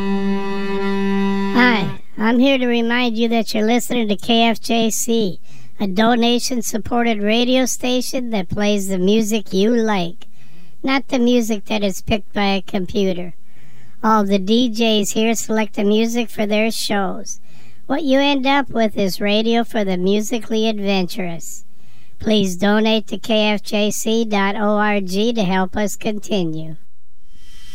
Hi, I'm here to remind you that you're listening to KFJC, a donation-supported radio station that plays the music you like, not the music that is picked by a computer. All the DJs here select the music for their shows. What you end up with is radio for the musically adventurous. Please donate to kfjc.org to help us continue.